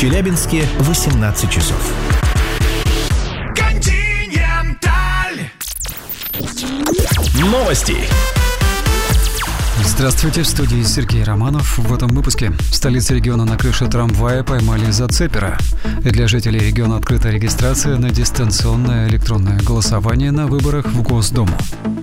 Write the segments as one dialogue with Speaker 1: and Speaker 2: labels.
Speaker 1: Челябинске 18 часов. Новости.
Speaker 2: Здравствуйте, в студии Сергей Романов. В этом выпуске. В столице региона на крыше трамвая поймали зацепера. И для жителей региона открыта регистрация на дистанционное электронное голосование на выборах в Госдуму.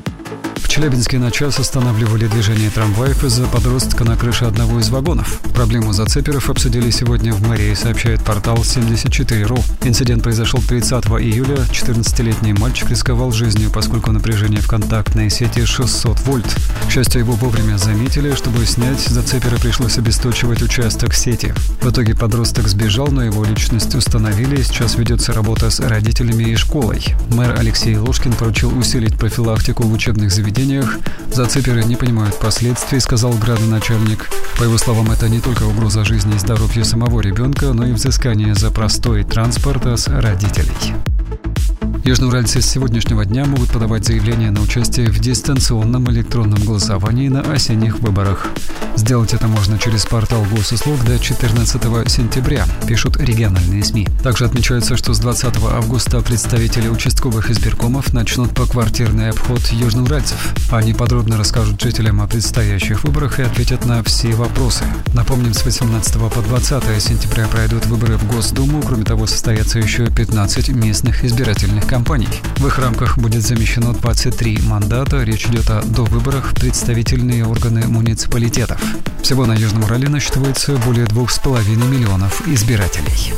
Speaker 2: В Челябинске на час останавливали движение трамваев из-за подростка на крыше одного из вагонов. Проблему зацеперов обсудили сегодня в мэрии, сообщает портал 74.ru. Инцидент произошел 30 июля. 14-летний мальчик рисковал жизнью, поскольку напряжение в контактной сети 600 вольт. К счастью, его вовремя заметили. Чтобы снять зацепера, пришлось обесточивать участок сети. В итоге подросток сбежал, но его личность установили. Сейчас ведется работа с родителями и школой. Мэр Алексей Ложкин поручил усилить профилактику в учебных заведениях. Зацеперы не понимают последствий, сказал градоначальник. По его словам, это не только угроза жизни и здоровью самого ребенка, но и взыскание за простой транспорта с родителей. Южноуральцы с сегодняшнего дня могут подавать заявление на участие в дистанционном электронном голосовании на осенних выборах. Сделать это можно через портал госуслуг до 14 сентября, пишут региональные СМИ. Также отмечается, что с 20 августа представители участковых избиркомов начнут поквартирный обход южноуральцев. Они подробно расскажут жителям о предстоящих выборах и ответят на все вопросы. Напомним, с 18 по 20 сентября пройдут выборы в Госдуму. Кроме того, состоятся еще 15 местных избирательных кампаний. В их рамках будет замещено 23 мандата. Речь идет о довыборах в представительные органы муниципалитетов. Всего на Южном Урале насчитывается более 2,5 миллионов избирателей.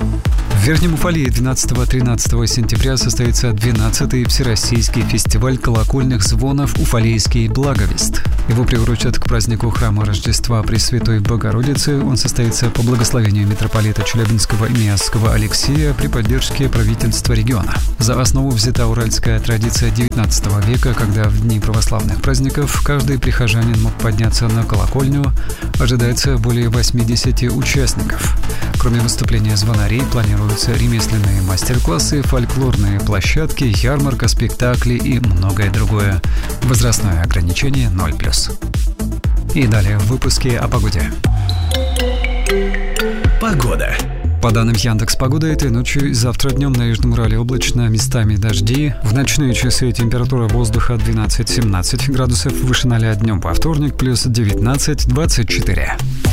Speaker 2: В Верхнем Уфалее 12-13 сентября состоится 12-й Всероссийский фестиваль колокольных звонов «Уфалейский благовест». Его приурочат к празднику храма Рождества Пресвятой Богородицы. Он состоится по благословению митрополита Челябинского и Миасского Алексея при поддержке правительства региона. За основу взята уральская традиция XIX века, когда в дни православных праздников каждый прихожанин мог подняться на колокольню. Ожидается более 80 участников. Кроме выступления звонарей, планируются ремесленные мастер-классы, фольклорные площадки, ярмарка, спектакли и многое другое. Возрастное ограничение 0+. И далее в выпуске о погоде.
Speaker 1: Погода.
Speaker 2: По данным Яндекс.Погода, этой ночью и завтра днем на Южном Урале облачно, местами дожди. В ночные часы температура воздуха 12-17 градусов, выше 0 днем по вторник, плюс 19-24.